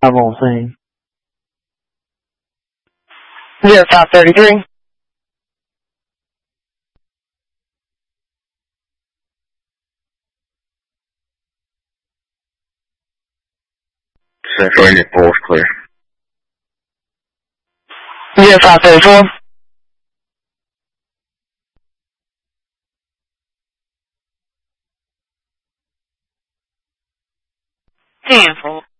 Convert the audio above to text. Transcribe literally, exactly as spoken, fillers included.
won't sing. zero five thirty-three. Central Indian four is clear. zero five thirty-four. ten four.